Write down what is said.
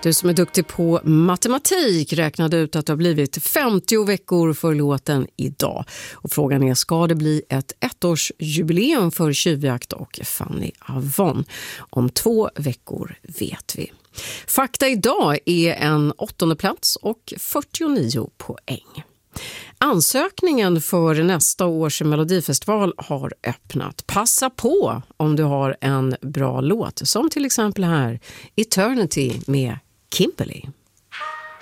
Du som är duktig på matematik räknade ut att det har blivit 50 veckor för låten idag. Och frågan är, ska det bli ett ettårsjubileum för Tjuvjakt och Fanny Avon? Om 2 veckor vet vi. Fakta idag är en 8:e plats och 49 poäng. Ansökningen för nästa års Melodifestival har öppnat. Passa på om du har en bra låt, som till exempel här Eternity med Kimberly.